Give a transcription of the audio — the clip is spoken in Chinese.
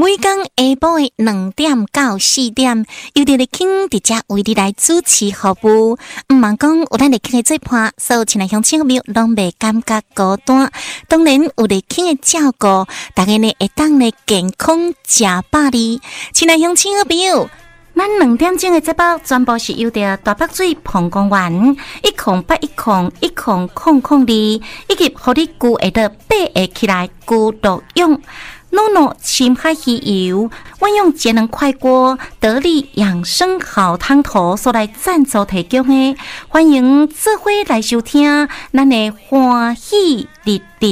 每天下晡的2點到4點，由佇咧傾佇遮為你來主持服務。毋茫講有咱咧傾嘅做伴，所有親愛鄉親朋友攏袂感覺孤單。當然有咧傾嘅照顧，大家呢會當咧健康食飽哩。親愛鄉親朋友，咱2點鐘嘅節目全部是由着大北水澎公園108101002，以及互你具會得8個起來咕獨用。諾諾深海魚油，運用節能快鍋得力養生好湯頭所來贊助提供的，歡迎做伙來收聽咱的歡喜日日。